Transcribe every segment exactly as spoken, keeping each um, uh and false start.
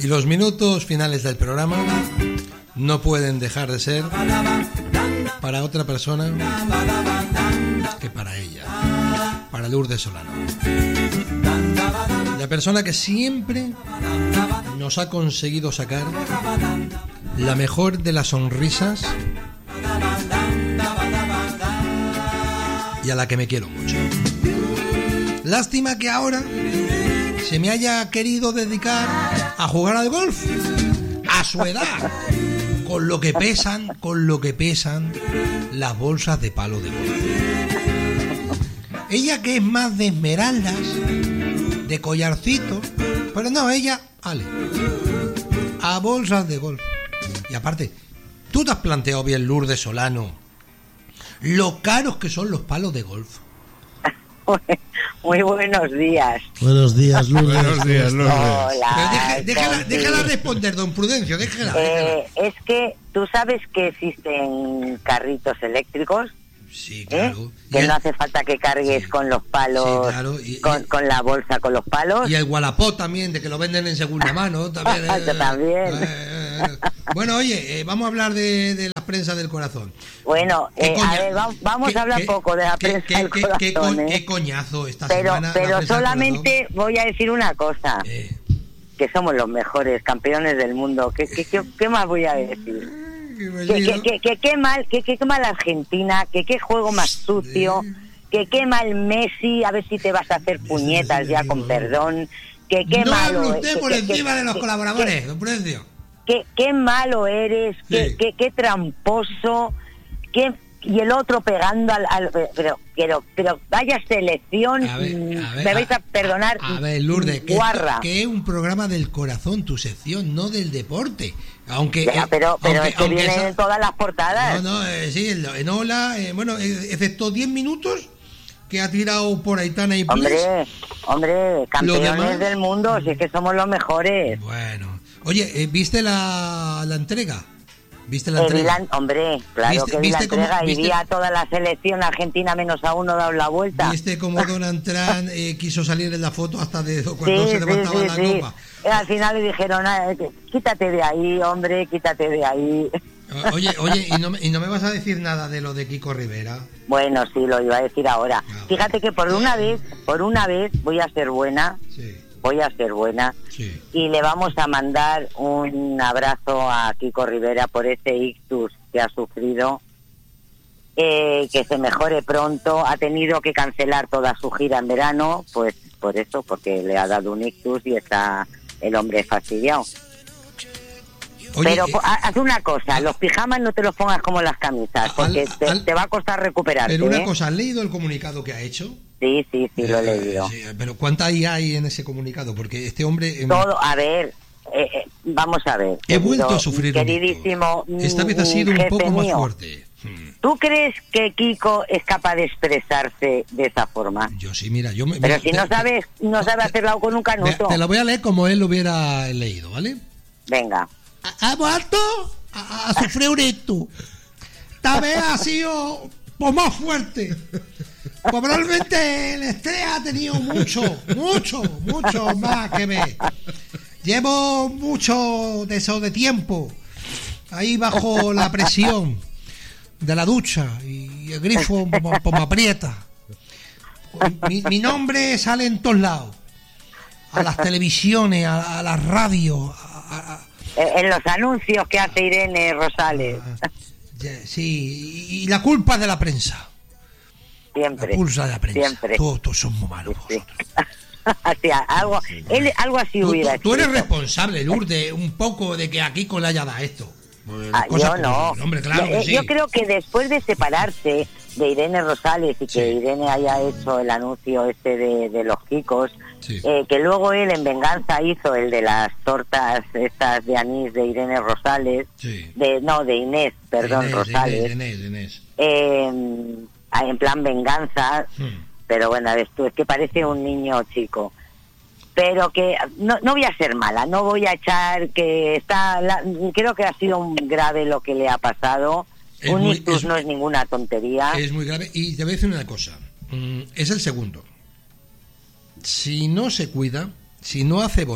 Y los minutos finales del programa no pueden dejar de ser para otra persona que para ella, para Lourdes Solano. La persona que siempre nos ha conseguido sacar la mejor de las sonrisas y a la que me quiero mucho. Lástima que ahora se me haya querido dedicar a jugar al golf a su edad, con lo que pesan, con lo que pesan las bolsas de palo de golf. Ella, que es más de esmeraldas, de collarcitos, pero no, ella, ale, a bolsas de golf. Y aparte, ¿tú te has planteado bien, Lourdes Solano, lo caros que son los palos de golf? Muy buenos días. Buenos días, Lourdes. Buenos días, Lourdes. Hola. Pero deje, déjala, déjala responder, don Prudencio, déjala. Eh, es que tú sabes que existen carritos eléctricos. Sí, claro. ¿Eh? Que el, no hace falta que cargues sí, con los palos, sí, claro. y, con, y, con la bolsa con los palos. Y el Wallapop también, de que lo venden en segunda mano. También, eh, Yo también. Eh, eh, eh. Bueno, oye, eh, vamos a hablar de, de la prensa del corazón. Bueno, eh, a ver, vamos, vamos ¿Qué, a hablar qué, poco de la qué, prensa qué, del qué, corazón. Qué, co ¿eh? qué coñazo esta pero, semana. Pero solamente voy a decir una cosa. Eh. Que somos los mejores campeones del mundo. ¿Qué, qué, qué, qué más voy a decir? Que, que, que, que mal, que, que mal Argentina, que qué juego más sucio, sí. que qué mal Messi, a ver si te vas a hacer puñetas ya con perdón, que qué no malo. No hable usted que, por que, encima que, de los que, colaboradores, que, don Prudencio. Que qué malo eres, sí. que, que, qué tramposo, que y el otro pegando al, al pero pero pero vaya selección, a ver, a ver, me vais a perdonar, a, a ver, Lourdes, guarra. Que, que es un programa del corazón, tu sección, no del deporte. Aunque ya, pero pero aunque, es que viene esa, en todas las portadas. No, no, eh, sí, en, en Hola, eh, bueno, excepto diez minutos que ha tirado por Aitana y Hombre, Plus. hombre, campeones del mundo, si es que somos los mejores. Bueno, oye, ¿viste la, la entrega? ¿Viste la eh, entrega? La, hombre, claro que vi la entrega cómo, y vi a toda la selección argentina menos a uno dar la vuelta. ¿Viste cómo Donald Trump eh, quiso salir en la foto hasta de cuando sí, se levantaba sí, la sí. copa? Y al final le dijeron, quítate de ahí, hombre, quítate de ahí. Oye, oye, ¿y no, me, ¿y no me vas a decir nada de lo de Kiko Rivera? Bueno, sí, lo iba a decir ahora. Ah, Fíjate que por una vez, por una vez voy a ser buena. Sí. Voy a ser buena sí. y le vamos a mandar un abrazo a Kiko Rivera por ese ictus que ha sufrido, eh, que se mejore pronto. Ha tenido que cancelar toda su gira en verano, pues por eso, porque le ha dado un ictus y está el hombre fastidiado. Oye, pero eh, haz una cosa, los pijamas no te los pongas como las camisas, porque al, te, al, te va a costar recuperarte. Pero una ¿eh? cosa, ¿has leído el comunicado que ha hecho? Sí, sí, sí, lo he eh, leído. Sí, pero ¿cuánta I A hay en ese comunicado? Porque este hombre... Todo, a ver, eh, eh, vamos a ver. He querido, vuelto a sufrir queridísimo, un Esta vez ha sido un poco mío. más fuerte. ¿Tú crees que Kiko es capaz de expresarse de esa forma? Yo sí, mira, yo... Me, pero mira, si te, no sabes, no sabe hacerlo con un canuto. Te la voy a leer como él lo hubiera leído, ¿vale? Venga. Ha vuelto a, a sufrir un ictus. Esta vez ha sido pues, más fuerte. Probablemente el estrés ha tenido mucho, mucho, mucho más que ver. Llevo mucho de eso de tiempo ahí bajo la presión de la ducha y el grifo pues, me aprieta. Mi, mi nombre sale en todos lados, a las televisiones, a, a las radios, a, a, en los anuncios que hace Irene Rosales. Ah, sí, y la culpa es de la prensa. Siempre. La culpa de la prensa. Siempre. Todos, todos son muy malos. Sí, sí. Así, algo, él, algo así tú, hubiera tú, tú eres responsable, Lourdes, un poco de que a Kiko le haya dado esto. Ah, yo no. Hombre, claro yo, que sí. yo creo que después de separarse de Irene Rosales y que sí. Irene haya hecho el anuncio este de, de los Kikos, sí. eh, que luego él en venganza hizo el de las tortas estas de anís de Irene Rosales, sí. de no, de Inés, perdón, Inés, Rosales. Inés, Inés, Inés. Eh, en plan venganza, hmm. pero bueno, ves tú, es que parece un niño chico. Pero que no, no voy a ser mala, no voy a echar que está, la, creo que ha sido un grave lo que le ha pasado. Es un muy, ictus es, no es ninguna tontería. Es muy grave y te voy a decir una cosa, es el segundo. Si no se cuida, si no hace bondad,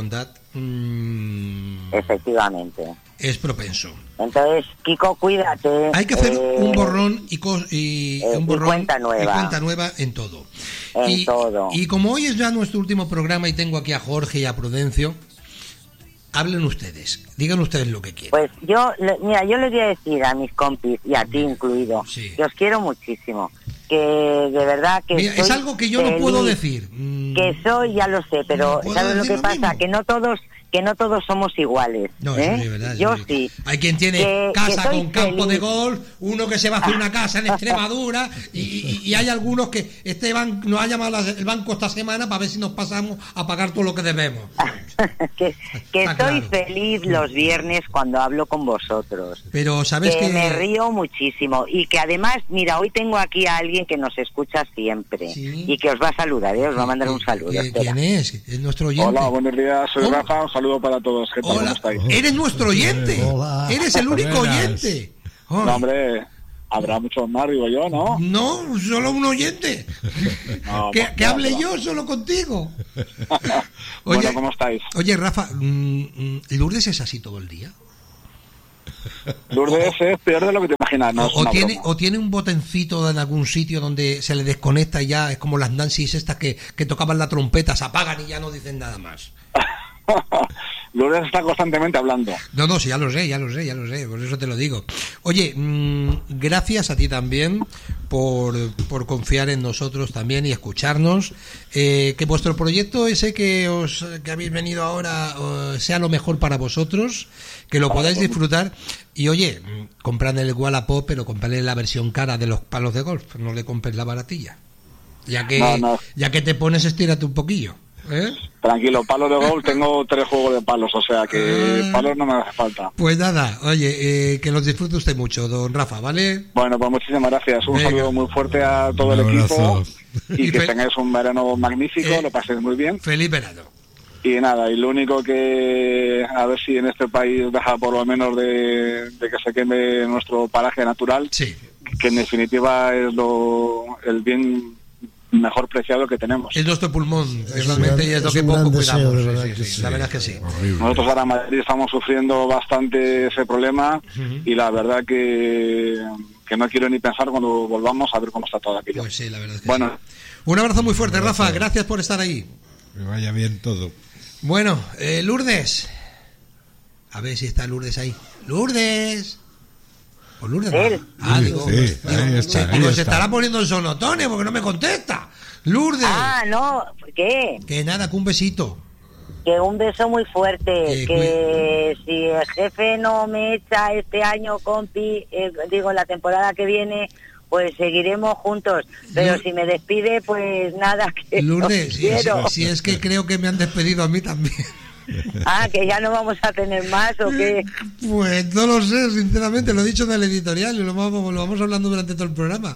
mmm, efectivamente. es propenso. Entonces, Kiko, cuídate. Hay que hacer eh, un borrón y, co- y eh, un y borrón cuenta nueva. y cuenta nueva en todo. En y, todo. y como hoy es ya nuestro último programa y tengo aquí a Jorge y a Prudencio, hablen ustedes, digan ustedes lo que quieran. Pues yo, le- mira, yo les voy a decir a mis compis, y a ti incluido, Sí. que os quiero muchísimo. Que de verdad que Mira, es soy algo que yo no feliz, puedo decir. Mm, Que soy, ya lo sé, pero No puedo ¿sabes lo decir que lo pasa? mismo. Que no todos que no todos somos iguales. No, ¿eh? eso sí, ¿verdad? Eso Yo sí. sí. Hay quien tiene Que- casa que soy con campo feliz. de golf, uno que se va a hacer una casa en Extremadura y, y- y hay algunos que este banco nos ha llamado la- el banco esta semana para ver si nos pasamos a pagar todo lo que debemos. que que Está estoy claro. feliz los viernes cuando hablo con vosotros. Pero sabes que, que me río muchísimo y que además, mira, hoy tengo aquí a alguien que nos escucha siempre Sí. y que os va a saludar, ¿eh? Os va a mandar un saludo. ¿Qui- espera. ¿Quién es? Es nuestro oyente. Hola, buenos días, soy ¿Cómo? Rafa, un saludo para todos. ¿Qué tal? ¿Cómo Hola, estáis? eres nuestro oyente. Hola. Eres el único Buenas. oyente. Ay, No, hombre, habrá muchos más, digo yo, ¿no? no, solo un oyente. No, que no, que no, hable no. yo solo contigo. Bueno, ¿cómo estáis? Oye, Rafa, mm, mm, ¿Lourdes es así todo el día? Lourdes es peor de lo que te imaginas, no es o, una tiene, broma. o tiene un botoncito en algún sitio donde se le desconecta y ya, es como las Nancy's estas que, que tocaban la trompeta, se apagan y ya no dicen nada más. Lourdes está constantemente hablando. No, no, sí, ya lo sé, ya lo sé, ya lo sé, por eso te lo digo. Oye, mmm, gracias a ti también por, por confiar en nosotros también y escucharnos. Eh, que vuestro proyecto ese que os que habéis venido ahora eh, sea lo mejor para vosotros, que lo podáis disfrutar. Y oye, mm, comprad el Wallapop, pero comprad la versión cara de los palos de golf, no le compres la baratilla. Ya que, No, no. ya que te pones, estírate un poquillo. ¿Eh? Tranquilo, palos de golf, tengo tres juegos de palos, o sea que Ah. palos no me hace falta. Pues nada, oye, eh, que los disfrute usted mucho, don Rafa, ¿vale? Bueno, pues muchísimas gracias. Un Venga. saludo muy fuerte a todo Un el equipo abrazo. y Y que fe- tengáis un verano magnífico, Eh. lo paséis muy bien. Feliz verano. Y nada, y lo único que a ver si en este país deja por lo menos de, de que se queme nuestro paraje natural, Sí, que en definitiva es lo el bien mejor preciado que tenemos. es nuestro pulmón, Es realmente, un gran- y es lo es que un poco gran deseo, cuidamos. de Sí, verdad sí, que sí, sí. la verdad es que sí. Horrible. Nosotros ahora en Madrid estamos sufriendo bastante ese problema y la verdad que, que no quiero ni pensar cuando volvamos a ver cómo está todo aquello. Pues sí, la verdad es que Bueno. sí. Un abrazo muy fuerte, Rafa, gracias por estar ahí. Que vaya bien todo. Bueno, eh, Lourdes. A ver si está Lourdes ahí. ¡Lourdes! ¿O Lourdes? no? Él. Ah, digo, Sí, digo, ahí está, digo, ahí se está. estará poniendo el sonotone porque no me contesta. Lourdes. Ah, no, ¿qué? Que nada, que un besito. Que un beso muy fuerte, Eh, que si el jefe no me echa este año, compi, eh, digo, la temporada que viene, pues seguiremos juntos. Pero Lour- si me despide, pues nada, que no Lourdes, si, quiero. si es que creo que me han despedido a mí también. Ah, que ya no vamos a tener más o qué. Pues no lo sé, sinceramente, lo he dicho en el editorial y lo vamos, lo vamos hablando durante todo el programa.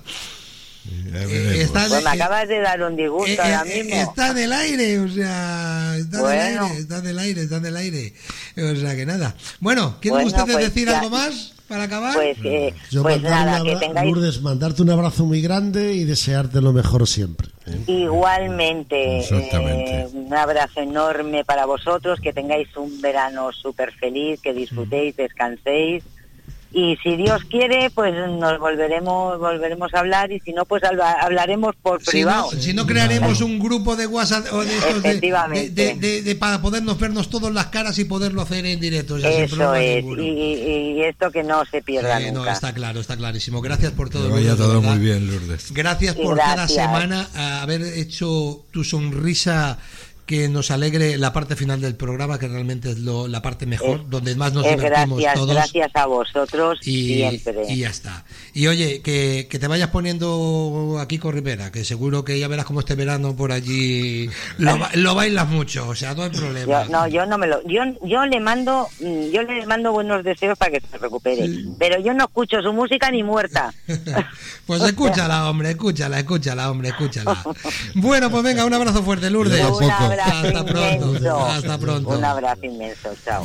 Ya Eh, veremos. está- Pues me eh, acabas de dar un disgusto Eh, ahora eh, mismo. Está en el aire, o sea, está Bueno. en el aire, está en el aire, está en el aire. O sea que nada. Bueno, ¿quieren Bueno, ustedes pues decir ya- algo más para acabar? Pues, eh, Yo pues mandar nada, un que abra- tengáis Lourdes, mandarte un abrazo muy grande y desearte lo mejor siempre. ¿eh? igualmente Exactamente. eh, un abrazo enorme para vosotros, que tengáis un verano súper feliz, que disfrutéis, descanséis. Y si Dios quiere, pues nos volveremos volveremos a hablar, y si no, pues habla- hablaremos por Si no, privado. si no crearemos un grupo de WhatsApp o de estos de, Efectivamente. de- de- de- para podernos vernos todos las caras y poderlo hacer en directo. O sea, sin Eso problema es, ninguno. y, y- y esto que no se pierda Eh, no, nunca. está claro, está clarísimo. Gracias por todo. Que vaya Lourdes, de todo verdad. muy bien, Lourdes. Gracias Y por cada gracias. semana a haber hecho tu sonrisa que nos alegre la parte final del programa, que realmente es lo, la parte mejor, Es- donde más nos es divertimos gracias, todos. gracias a vosotros Y, siempre. y ya está. Y oye, que, que te vayas poniendo aquí con Rivera, que seguro que ya verás como este verano por allí lo, ba- lo bailas mucho, o sea, no hay problema. Yo, no, yo no me lo, yo, yo le mando, mm, yo le mando buenos deseos para que se recupere, pero yo no escucho su música ni muerta. Pues escúchala, hombre, escúchala, escúchala, hombre, escúchala. Bueno, pues venga, un abrazo fuerte, Lourdes. Yo Un tampoco. abrazo Hasta pronto, inmenso. hasta pronto. Un abrazo inmenso, chao.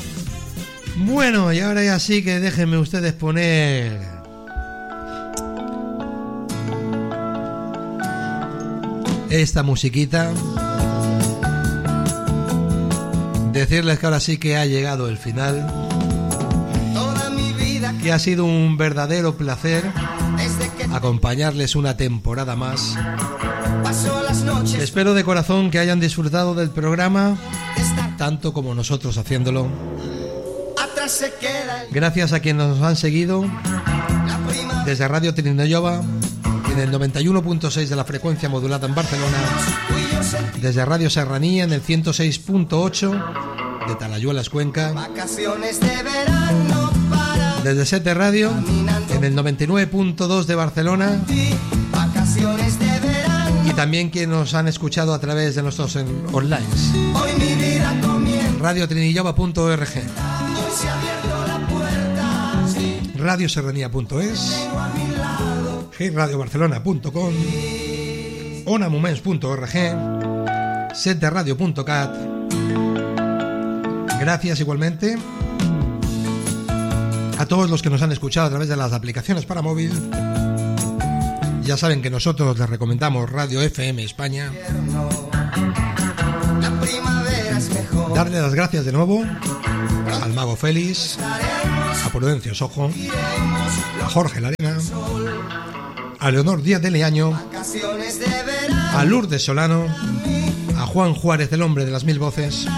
Bueno, y ahora ya sí que déjenme ustedes poner esta musiquita decirles que ahora sí que ha llegado el final, que ha sido un verdadero placer acompañarles una temporada más. Espero de corazón que hayan disfrutado del programa tanto como nosotros haciéndolo. Gracias a quienes nos han seguido desde Radio Trinidad en el noventa y uno punto seis de la frecuencia modulada en Barcelona, desde Radio Serranía en el ciento seis punto ocho de Talayuelas, Cuenca, desde Sete Radio en el noventa y nueve punto dos de Barcelona, y también quienes nos han escuchado a través de nuestros online, radio trinillova punto org, radio serranía punto es, hey radio barcelona punto com, onamoments punto org, seteradio punto cat. Gracias igualmente a todos los que nos han escuchado a través de las aplicaciones para móvil. Ya saben que nosotros les recomendamos Radio F M España. Darle las gracias de nuevo al Mago Félix, a Prudencio Sojo, a Jorge Larena, a Leonor Díaz de Leaño, a Lourdes Solano, a Juan Juárez, el hombre de las mil voces.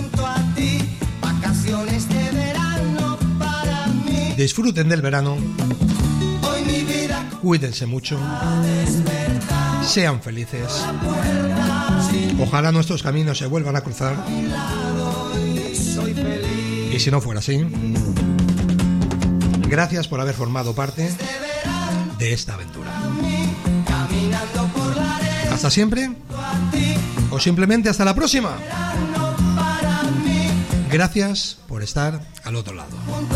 Disfruten del verano, cuídense mucho, sean felices. Ojalá nuestros caminos se vuelvan a cruzar, y si no fuera así, gracias por haber formado parte de esta aventura. Hasta siempre, o simplemente hasta la próxima. Gracias por estar al otro lado.